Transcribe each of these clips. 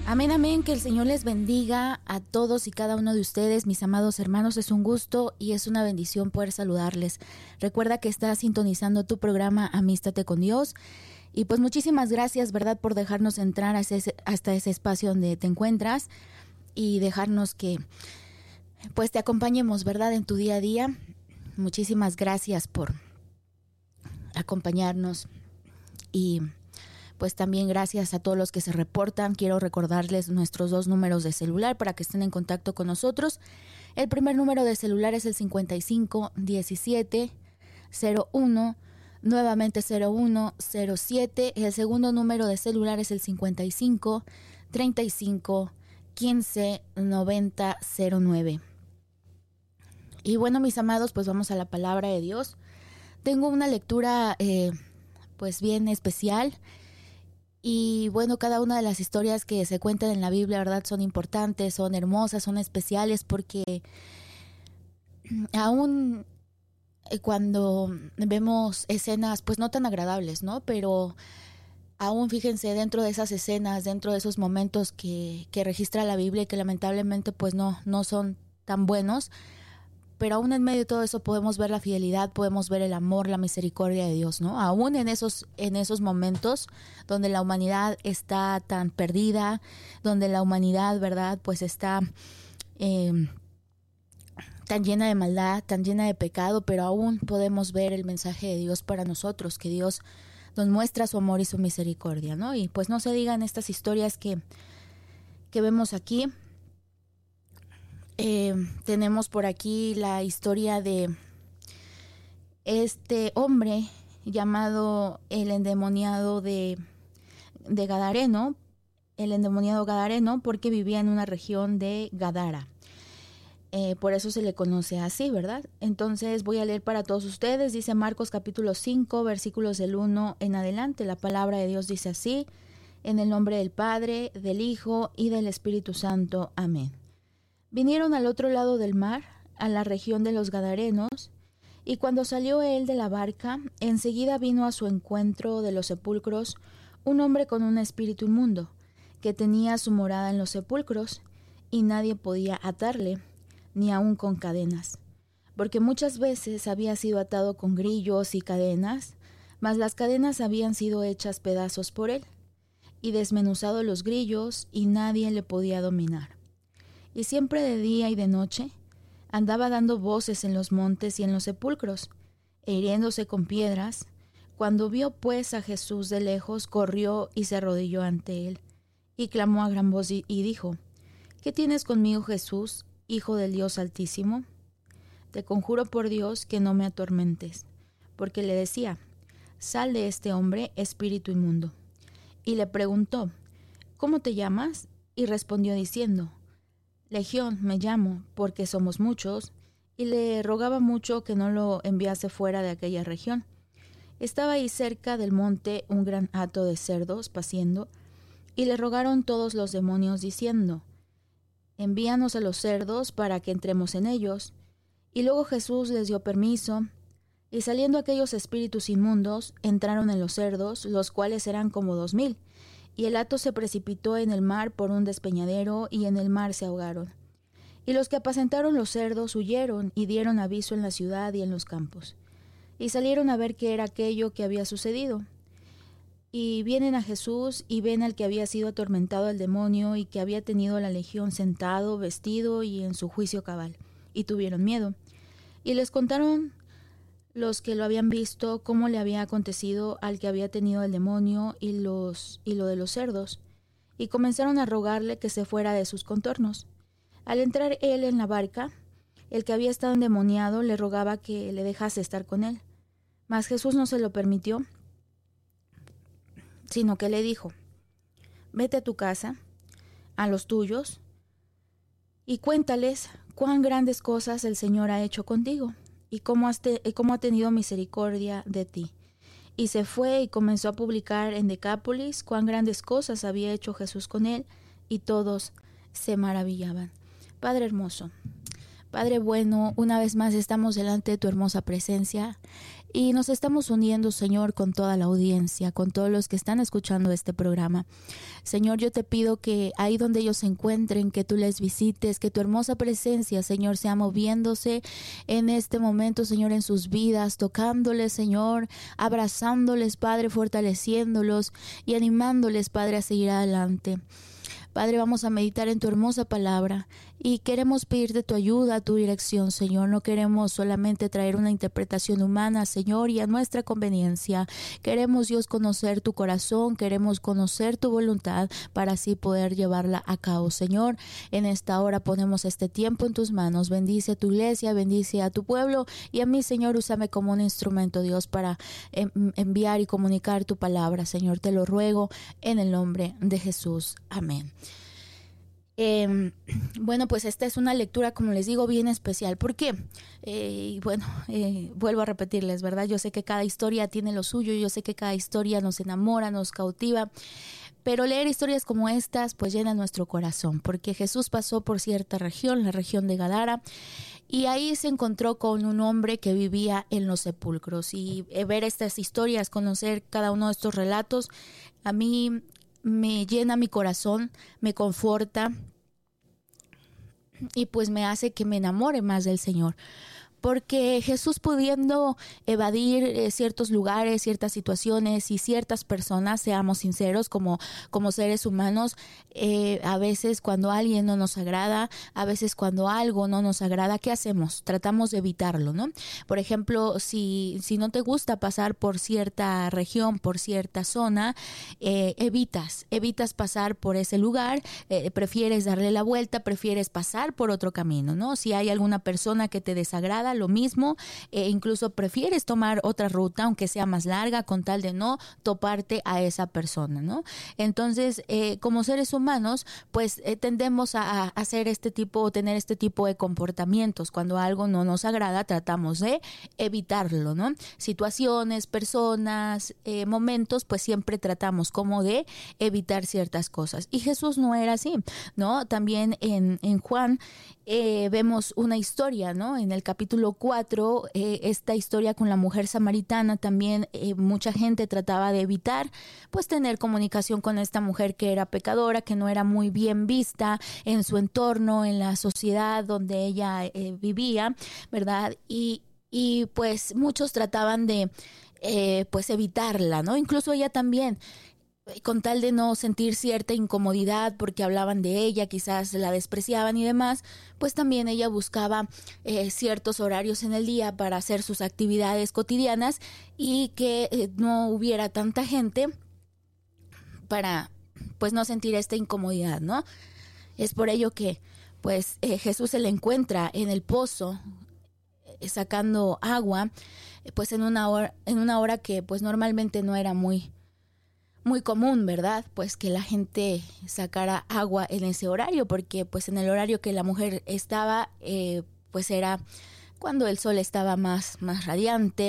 Amén, amén, que el Señor les bendiga a todos y cada uno de ustedes, mis amados hermanos. Es un gusto y es una bendición poder saludarles. Recuerda que estás sintonizando tu programa Amístate con Dios. Y pues muchísimas gracias, ¿verdad?, por dejarnos entrar hasta ese espacio donde te encuentras y dejarnos que pues te acompañemos, ¿verdad?, en tu día a día. Muchísimas gracias por acompañarnos y pues también gracias a todos los que se reportan. Quiero recordarles nuestros 2 números de celular para que estén en contacto con nosotros. El primer número de celular es el 55 17 01, nuevamente 0107. El segundo número de celular es el 55 35 15 90 09. Y bueno, mis amados, pues vamos a la palabra de Dios. Tengo una lectura pues bien especial. Y bueno, cada una de las historias que se cuentan en la Biblia, ¿verdad?, son importantes, son hermosas, son especiales, porque aún cuando vemos escenas pues no tan agradables, ¿no? Pero aún fíjense, dentro de esas escenas, dentro de esos momentos que registra la Biblia y que lamentablemente pues no son tan buenos, pero aún en medio de todo eso podemos ver la fidelidad, podemos ver el amor, la misericordia de Dios, ¿no? Aún en esos momentos donde la humanidad está tan perdida, donde la humanidad, ¿verdad?, pues está tan llena de maldad, tan llena de pecado, pero aún podemos ver el mensaje de Dios para nosotros, que Dios nos muestra su amor y su misericordia, ¿no? Y pues no se digan estas historias que vemos aquí. Tenemos por aquí la historia de este hombre llamado el endemoniado de Gadareno, el endemoniado Gadareno, porque vivía en una región de Gadara. Por eso se le conoce así, ¿verdad? Entonces voy a leer para todos ustedes. Dice Marcos capítulo 5, versículos del 1 en adelante. La palabra de Dios dice así: en el nombre del Padre, del Hijo y del Espíritu Santo. Amén. Vinieron al otro lado del mar, a la región de los Gadarenos, y cuando salió él de la barca, enseguida vino a su encuentro de los sepulcros un hombre con un espíritu inmundo, que tenía su morada en los sepulcros, y nadie podía atarle, ni aun con cadenas, porque muchas veces había sido atado con grillos y cadenas, mas las cadenas habían sido hechas pedazos por él, y desmenuzado los grillos, y nadie le podía dominar. Y siempre de día y de noche andaba dando voces en los montes y en los sepulcros, e hiriéndose con piedras. Cuando vio pues a Jesús de lejos, corrió y se arrodilló ante él, y clamó a gran voz y dijo: ¿Qué tienes conmigo, Jesús, Hijo del Dios Altísimo? Te conjuro por Dios que no me atormentes. Porque le decía: sal de este hombre, espíritu inmundo. Y le preguntó: ¿cómo te llamas? Y respondió diciendo: Legión me llamo, porque somos muchos, y le rogaba mucho que no lo enviase fuera de aquella región. Estaba ahí cerca del monte un gran hato de cerdos paciendo, y le rogaron todos los demonios diciendo: envíanos a los cerdos para que entremos en ellos. Y luego Jesús les dio permiso, y saliendo aquellos espíritus inmundos, entraron en los cerdos, los cuales eran como 2000, y el hato se precipitó en el mar por un despeñadero, y en el mar se ahogaron. Y los que apacentaron los cerdos huyeron, y dieron aviso en la ciudad y en los campos. Y salieron a ver qué era aquello que había sucedido. Y vienen a Jesús, y ven al que había sido atormentado al demonio, y que había tenido la legión sentado, vestido, y en su juicio cabal. Y tuvieron miedo. Y les contaron los que lo habían visto cómo le había acontecido al que había tenido el demonio y lo de los cerdos, y comenzaron a rogarle que se fuera de sus contornos. Al entrar él en la barca, el que había estado endemoniado le rogaba que le dejase estar con él, mas Jesús no se lo permitió, sino que le dijo: vete a tu casa, a los tuyos, y cuéntales cuán grandes cosas el Señor ha hecho contigo, y cómo ha tenido misericordia de ti. Y se fue y comenzó a publicar en Decápolis cuán grandes cosas había hecho Jesús con él, y todos se maravillaban. Padre hermoso, Padre bueno, una vez más estamos delante de tu hermosa presencia, Y nos estamos uniendo, Señor, con toda la audiencia, con todos los que están escuchando este programa. Señor, yo te pido que ahí donde ellos se encuentren, que tú les visites, que tu hermosa presencia, Señor, sea moviéndose en este momento, Señor, en sus vidas, tocándoles, Señor, abrazándoles, Padre, fortaleciéndolos y animándoles, Padre, a seguir adelante. Padre, vamos a meditar en tu hermosa palabra y queremos pedirte tu ayuda, tu dirección, Señor. No queremos solamente traer una interpretación humana, Señor, y a nuestra conveniencia. Queremos, Dios, conocer tu corazón, queremos conocer tu voluntad para así poder llevarla a cabo, Señor. En esta hora ponemos este tiempo en tus manos. Bendice a tu iglesia, bendice a tu pueblo y a mí, Señor, úsame como un instrumento, Dios, para enviar y comunicar tu palabra, Señor. Te lo ruego en el nombre de Jesús. Amén. Bueno, pues esta es una lectura, como les digo, bien especial. ¿Por qué? Vuelvo a repetirles, ¿verdad? Yo sé que cada historia tiene lo suyo, yo sé que cada historia nos enamora, nos cautiva, pero leer historias como estas pues llena nuestro corazón, porque Jesús pasó por cierta región, la región de Gadara, y ahí se encontró con un hombre que vivía en los sepulcros. Y ver estas historias, conocer cada uno de estos relatos, a mí me llena mi corazón, me conforta y pues me hace que me enamore más del Señor. Porque Jesús, pudiendo evadir ciertos lugares, ciertas situaciones y ciertas personas, seamos sinceros, como seres humanos, a veces cuando alguien no nos agrada, a veces cuando algo no nos agrada, ¿qué hacemos? Tratamos de evitarlo, ¿no? Por ejemplo, si no te gusta pasar por cierta región, por cierta zona, evitas pasar por ese lugar, prefieres darle la vuelta, prefieres pasar por otro camino, ¿no? Si hay alguna persona que te desagrada, lo mismo, incluso prefieres tomar otra ruta, aunque sea más larga, con tal de no toparte a esa persona, ¿no? Entonces, como seres humanos, pues tendemos a hacer tener este tipo de comportamientos. Cuando algo no nos agrada, tratamos de evitarlo, ¿no? Situaciones, personas, momentos, pues siempre tratamos como de evitar ciertas cosas. Y Jesús no era así, ¿no? También en Juan vemos una historia, ¿no? En el capítulo 4, esta historia con la mujer samaritana, también mucha gente trataba de evitar pues tener comunicación con esta mujer que era pecadora, que no era muy bien vista en su entorno, en la sociedad donde ella vivía, ¿verdad? Y pues muchos trataban de pues evitarla, ¿no? Incluso ella también, con tal de no sentir cierta incomodidad porque hablaban de ella, quizás la despreciaban y demás, pues también ella buscaba ciertos horarios en el día para hacer sus actividades cotidianas y que no hubiera tanta gente para pues no sentir esta incomodidad, ¿no? Es por ello que pues Jesús se le encuentra en el pozo sacando agua, pues en una hora que pues normalmente no era muy común, ¿verdad? Pues que la gente sacara agua en ese horario, porque pues en el horario que la mujer estaba, pues era cuando el sol estaba más radiante.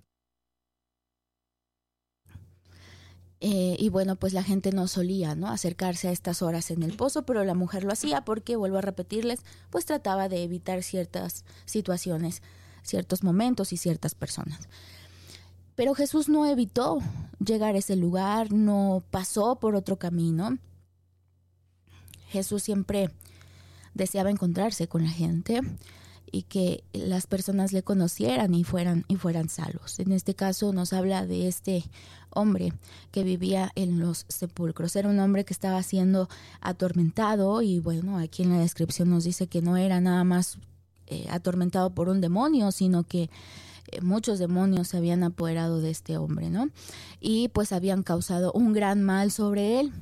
Y bueno, pues la gente no solía, ¿no?, acercarse a estas horas en el pozo, pero la mujer lo hacía porque, vuelvo a repetirles, pues trataba de evitar ciertas situaciones, ciertos momentos y ciertas personas. Pero Jesús no evitó llegar a ese lugar, no pasó por otro camino. Jesús siempre deseaba encontrarse con la gente y que las personas le conocieran y fueran salvos. En este caso nos habla de este hombre que vivía en los sepulcros. Era un hombre que estaba siendo atormentado y bueno, aquí en la descripción nos dice que no era nada más atormentado por un demonio, sino que muchos demonios se habían apoderado de este hombre, ¿no? Y pues habían causado un gran mal sobre él.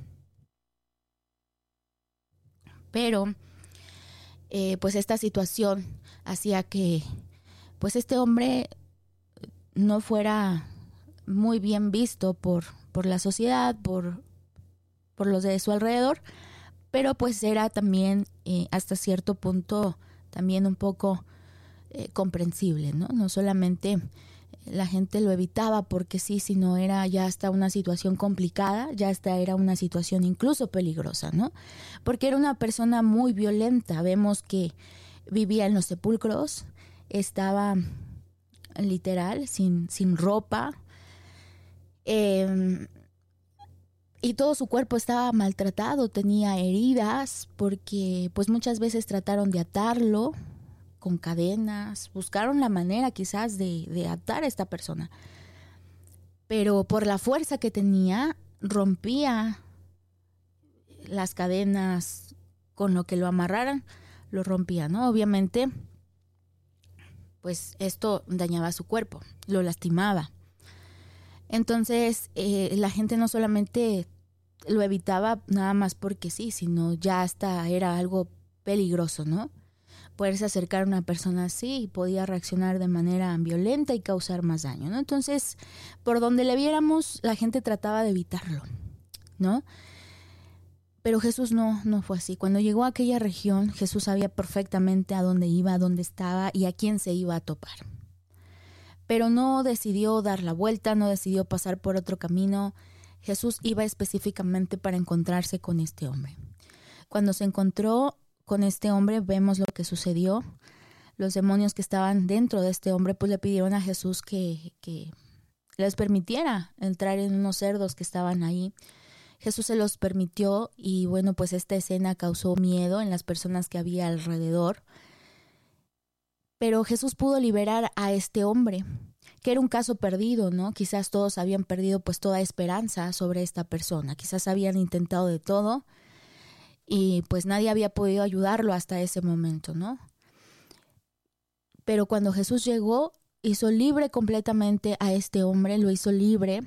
Pero pues esta situación hacía que pues este hombre no fuera muy bien visto por la sociedad, por los de su alrededor, pero pues era también hasta cierto punto también un poco comprensible, ¿no? No solamente la gente lo evitaba porque sí, sino era ya hasta una situación complicada, ya hasta era una situación incluso peligrosa, ¿no? Porque era una persona muy violenta. Vemos que vivía en los sepulcros, estaba literal, sin ropa. Y todo su cuerpo estaba maltratado, tenía heridas, porque pues muchas veces trataron de atarlo con cadenas, buscaron la manera quizás de atar a esta persona. Pero por la fuerza que tenía, rompía las cadenas con lo que lo amarraran, lo rompía, ¿no? Obviamente, pues esto dañaba su cuerpo, lo lastimaba. Entonces, la gente no solamente lo evitaba nada más porque sí, sino ya hasta era algo peligroso, ¿no? Poderse acercar a una persona así podía reaccionar de manera violenta y causar más daño, ¿no? Entonces, por donde le viéramos, la gente trataba de evitarlo, ¿no? Pero Jesús no fue así. Cuando llegó a aquella región, Jesús sabía perfectamente a dónde iba, a dónde estaba y a quién se iba a topar. Pero no decidió dar la vuelta, no decidió pasar por otro camino. Jesús iba específicamente para encontrarse con este hombre. Cuando se encontró con este hombre, vemos lo que sucedió. Los demonios que estaban dentro de este hombre pues le pidieron a Jesús que les permitiera entrar en unos cerdos que estaban ahí. Jesús se los permitió y bueno, pues esta escena causó miedo en las personas que había alrededor. Pero Jesús pudo liberar a este hombre, que era un caso perdido, ¿no? Quizás todos habían perdido pues toda esperanza sobre esta persona. Quizás habían intentado de todo y pues nadie había podido ayudarlo hasta ese momento, ¿no? Pero cuando Jesús llegó, hizo libre completamente a este hombre, lo hizo libre.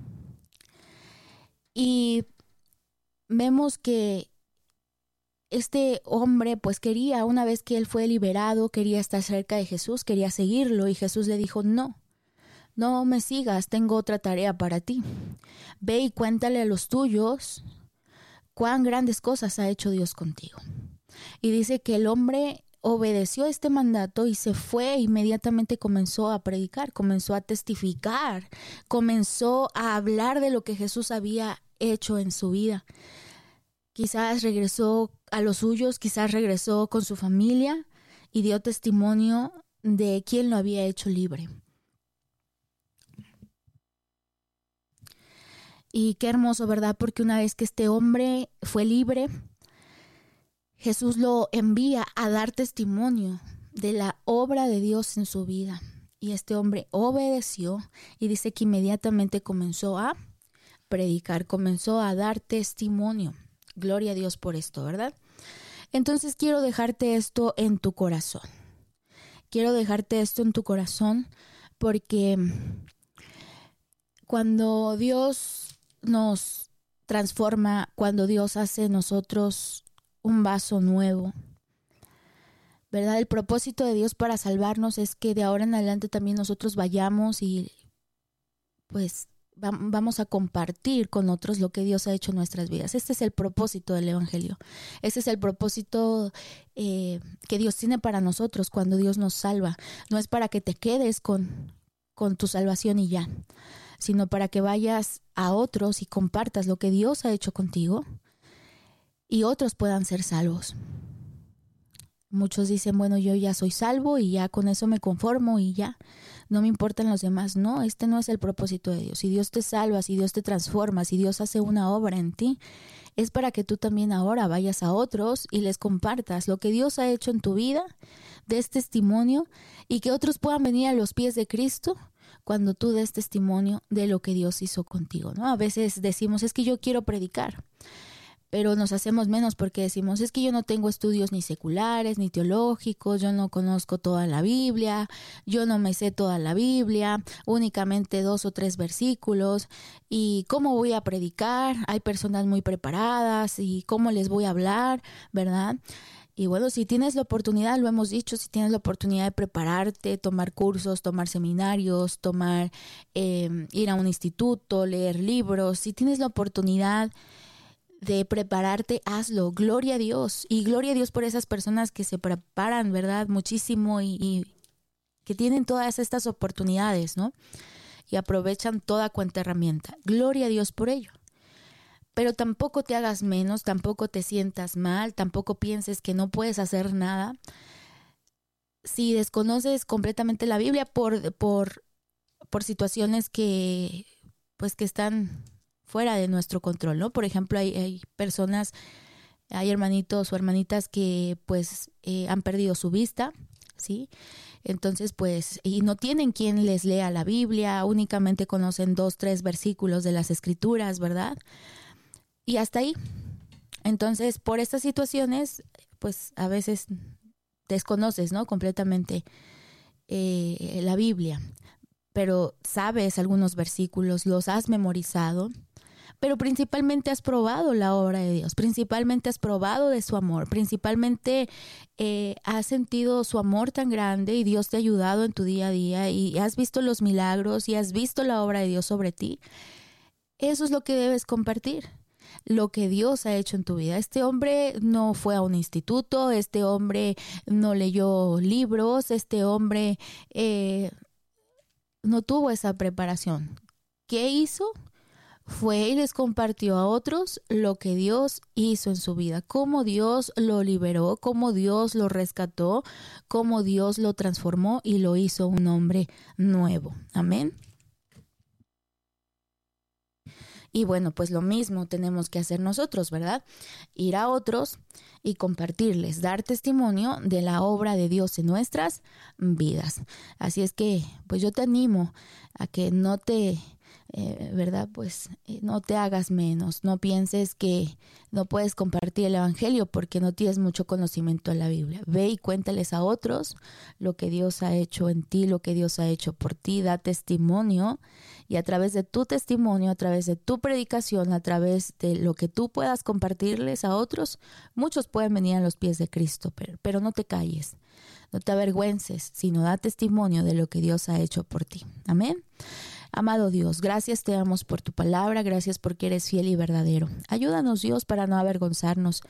Y vemos que este hombre pues quería, una vez que él fue liberado, quería estar cerca de Jesús, quería seguirlo y Jesús le dijo, no me sigas, tengo otra tarea para ti. Ve y cuéntale a los tuyos cuán grandes cosas ha hecho Dios contigo. Y dice que el hombre obedeció este mandato y se fue e inmediatamente comenzó a predicar, comenzó a testificar, comenzó a hablar de lo que Jesús había hecho en su vida. Quizás regresó a los suyos, quizás regresó con su familia y dio testimonio de quién lo había hecho libre. Y qué hermoso, ¿verdad? Porque una vez que este hombre fue libre, Jesús lo envía a dar testimonio de la obra de Dios en su vida. Y este hombre obedeció y dice que inmediatamente comenzó a predicar, comenzó a dar testimonio. Gloria a Dios por esto, ¿verdad? Entonces quiero dejarte esto en tu corazón. Quiero dejarte esto en tu corazón porque cuando Dios nos transforma, cuando Dios hace de nosotros un vaso nuevo, ¿verdad? El propósito de Dios para salvarnos es que de ahora en adelante también nosotros vayamos y pues vamos a compartir con otros lo que Dios ha hecho en nuestras vidas. Este es el propósito del Evangelio. Este es el propósito que Dios tiene para nosotros cuando Dios nos salva. No es para que te quedes con tu salvación y ya, sino para que vayas a otros y compartas lo que Dios ha hecho contigo y otros puedan ser salvos. Muchos dicen, bueno, yo ya soy salvo y ya con eso me conformo y ya, no me importan los demás. No, este no es el propósito de Dios. Si Dios te salva, si Dios te transforma, si Dios hace una obra en ti, es para que tú también ahora vayas a otros y les compartas lo que Dios ha hecho en tu vida, des testimonio y que otros puedan venir a los pies de Cristo cuando tú des testimonio de lo que Dios hizo contigo, ¿no? A veces decimos, es que yo quiero predicar, pero nos hacemos menos porque decimos, es que yo no tengo estudios ni seculares, ni teológicos, yo no conozco toda la Biblia, yo no me sé toda la Biblia, únicamente 2 o 3 versículos, y ¿cómo voy a predicar? Hay personas muy preparadas, y ¿cómo les voy a hablar? ¿Verdad? Y bueno, si tienes la oportunidad, lo hemos dicho, si tienes la oportunidad de prepararte, tomar cursos, tomar seminarios, ir a un instituto, leer libros, si tienes la oportunidad de prepararte, hazlo. Gloria a Dios. Y gloria a Dios por esas personas que se preparan, ¿verdad? Muchísimo y que tienen todas estas oportunidades, ¿no? Y aprovechan toda cuanta herramienta. Gloria a Dios por ello. Pero tampoco te hagas menos, tampoco te sientas mal, tampoco pienses que no puedes hacer nada. si desconoces completamente la Biblia por situaciones que, pues, que están fuera de nuestro control, ¿no? Por ejemplo, hay personas, hay hermanitos o hermanitas que pues han perdido su vista, ¿sí? Entonces, pues, y no tienen quien les lea la Biblia, únicamente conocen 2, 3 versículos de las Escrituras, ¿verdad? Y hasta ahí. Entonces, por estas situaciones, pues a veces desconoces, ¿no? Completamente la Biblia, pero sabes algunos versículos, los has memorizado, pero principalmente has probado la obra de Dios, principalmente has probado de su amor, principalmente has sentido su amor tan grande y Dios te ha ayudado en tu día a día y has visto los milagros y has visto la obra de Dios sobre ti. Eso es lo que debes compartir, lo que Dios ha hecho en tu vida. Este hombre no fue a un instituto, este hombre no leyó libros, este hombre no tuvo esa preparación. ¿Qué hizo? Fue y les compartió a otros lo que Dios hizo en su vida, cómo Dios lo liberó, cómo Dios lo rescató, cómo Dios lo transformó y lo hizo un hombre nuevo. Amén. Y bueno, pues lo mismo tenemos que hacer nosotros, ¿verdad? Ir a otros y compartirles, dar testimonio de la obra de Dios en nuestras vidas. Así es que, pues yo te animo a que no te, ¿verdad? Pues no te hagas menos, no pienses que no puedes compartir el Evangelio porque no tienes mucho conocimiento de la Biblia. Ve y cuéntales a otros lo que Dios ha hecho en ti, lo que Dios ha hecho por ti, da testimonio. Y a través de tu testimonio, a través de tu predicación, a través de lo que tú puedas compartirles a otros, muchos pueden venir a los pies de Cristo, pero no te calles, no te avergüences, sino da testimonio de lo que Dios ha hecho por ti. Amén. Amado Dios, gracias te damos por tu palabra, gracias porque eres fiel y verdadero. Ayúdanos, Dios, para no avergonzarnos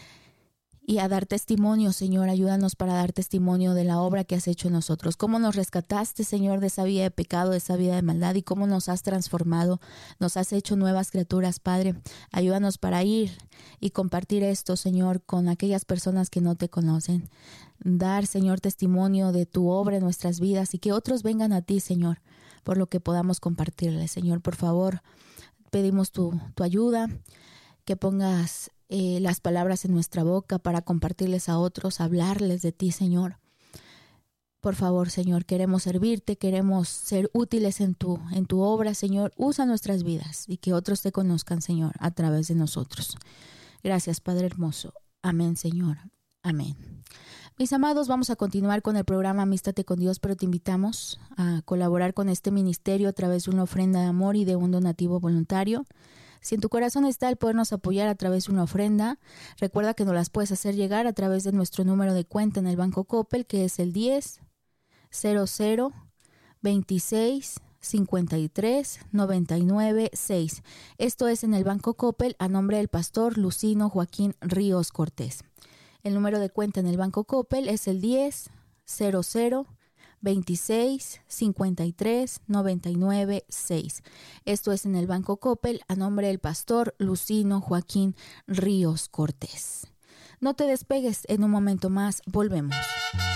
y a dar testimonio, Señor. Ayúdanos para dar testimonio de la obra que has hecho en nosotros. Cómo nos rescataste, Señor, de esa vida de pecado, de esa vida de maldad y cómo nos has transformado. Nos has hecho nuevas criaturas, Padre. Ayúdanos para ir y compartir esto, Señor, con aquellas personas que no te conocen. Dar, Señor, testimonio de tu obra en nuestras vidas y que otros vengan a ti, Señor, por lo que podamos compartirles. Señor, por favor, pedimos tu ayuda, que pongas las palabras en nuestra boca para compartirles a otros, hablarles de ti, Señor. Por favor, Señor, queremos servirte, queremos ser útiles en tu obra, Señor. Usa nuestras vidas y que otros te conozcan, Señor, a través de nosotros. Gracias, Padre hermoso. Amén, Señor. Amén. Mis amados, vamos a continuar con el programa Amístate con Dios, pero te invitamos a colaborar con este ministerio a través de una ofrenda de amor y de un donativo voluntario. Si en tu corazón está el podernos apoyar a través de una ofrenda, recuerda que nos las puedes hacer llegar a través de nuestro número de cuenta en el Banco Coppel, que es el 10 00 26 53 99 6. Esto es en el Banco Coppel a nombre del pastor Lucino Joaquín Ríos Cortés. El número de cuenta en el Banco Coppel es el 10 00 26 53 99 6. Esto es en el Banco Coppel a nombre del pastor Lucino Joaquín Ríos Cortés. No te despegues, en un momento más volvemos.